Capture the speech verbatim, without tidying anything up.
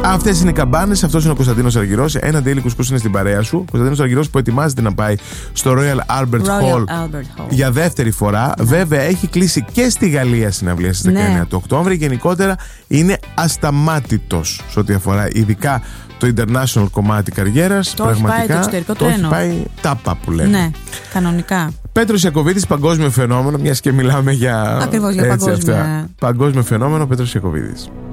Αυτές είναι οι καμπάνες, αυτός είναι ο Κωνσταντίνος Αργυρός. Ένα Daily Κουσκούς είναι στην παρέα σου. Κωνσταντίνος Αργυρός που ετοιμάζεται να πάει στο Royal Albert Royal Hall Albert Hall για δεύτερη φορά. Ναι. Βέβαια έχει κλείσει και στη Γαλλία συναυλία στις δεκαεννέα ναι. του Οκτώβρη. Γενικότερα είναι ασταμάτητος σε ό,τι αφορά ειδικά το international κομμάτι καριέρας. Το πραγματικά έχει πάει το εξωτερικό το τρένο. έχει πάει τάπα που λέμε. Ναι, κανονικά. Πέτρος Ιακωβίδης, παγκόσμιο φαινόμενο, μιας και μιλάμε για. Ακριβώς, για έτσι, παγκόσμια. Αυτά. Παγκόσμιο φαινόμενο, Πέτρος Ιακωβίδης.